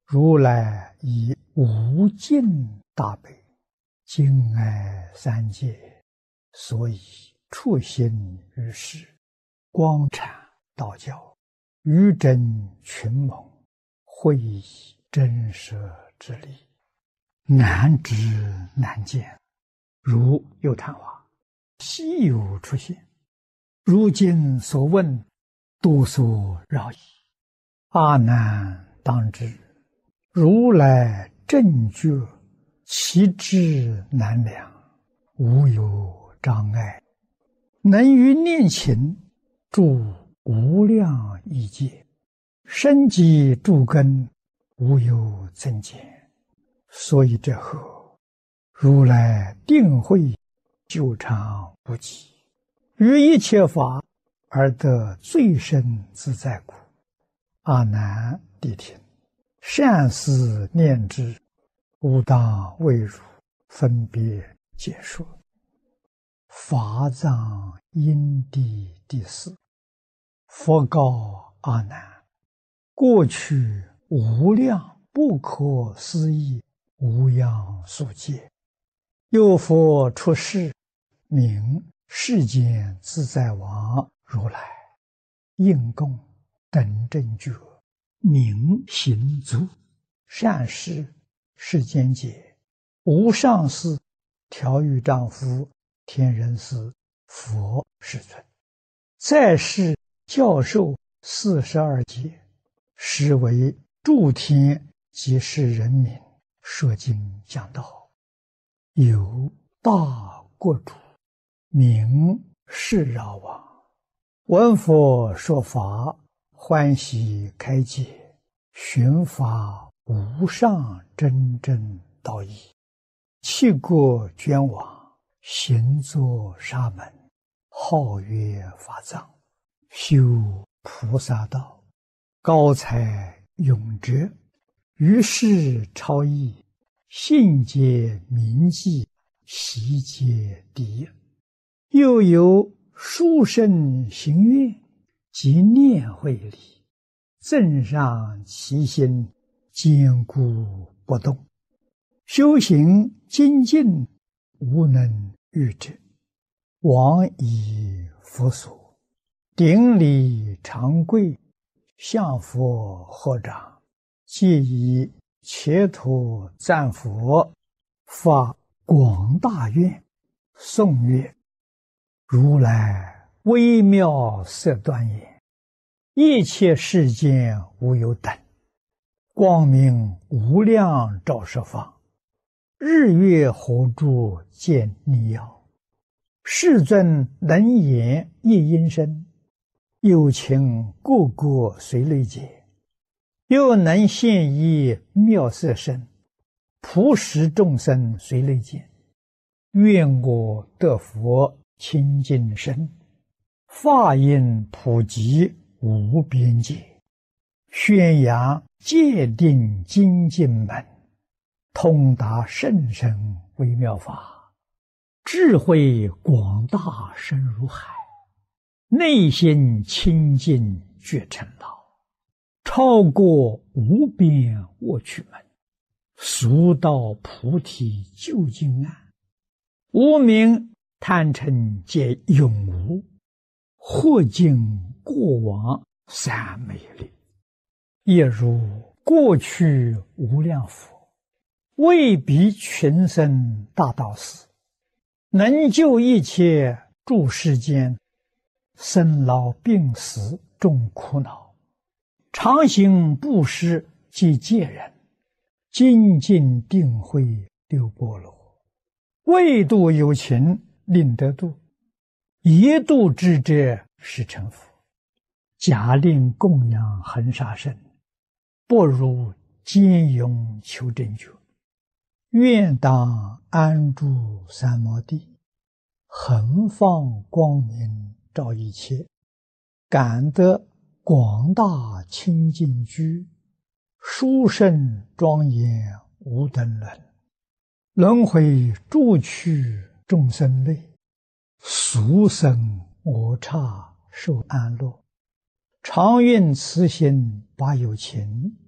如来以无尽大悲，敬爱三界，所以处心于世，光阐道教，于真群盟，会以真实之理，难知难见。如有昙花，稀有出现。如今所问，多所扰矣。阿难当知，如来正觉，其智难量，无有障碍，能于念勤住无量亿界，深积诸根，无有增减。所以这后，如来定慧久长不极，于一切法而得最深自在故。阿难谛听，善思念之，吾当为汝分别解说。法藏因地第四。佛告阿难：过去无量不可思议无量数劫，有佛出世，名世间自在王如来，应供等正觉，名行足，善事世间解，无上士，调御丈夫，天人师，佛世尊，在世教授42节，实为诸天及世人民说经讲道。有大国主，名释饶王，闻佛说法，欢喜开解，寻发无上真正道义，弃国捐往，行作沙门，号曰法藏，修菩萨道，高才永哲，于世超逸，信解铭记，习皆第一。又有殊胜行愿及念慧力，增上其心，坚固不动，修行精进，无能御之。往以佛所，顶礼长跪，向佛合掌，皆以切土赞佛，发广大愿，颂曰：如来微妙色端严，一切世间无有等，光明无量照十方，日月火柱见逆耀，世尊能言一音声，有情个个随类解，又能现一妙色身，普使众生随类见。愿我得佛清净身，法音普及无边界，宣扬戒定精进门，通达甚深微妙法，智慧广大深如海，内心清净觉成道，超过无边卧趣门，速到菩提究竟岸，无明贪嗔皆永无，或尽过往三昧力，也如过去无量佛，为彼群生大道士，能救一切诸世间生老病死众苦恼，常行布施及戒人，精进定慧六波罗，为度有情令得度，一度之者是成佛。假令供养恒沙身，不如坚勇求正觉。愿当安住三摩地，恒放光明照一切，感得广大清净居，殊胜庄严无等伦，轮回诸趣众生类，俗生我刹受安乐，常愿慈心把有情，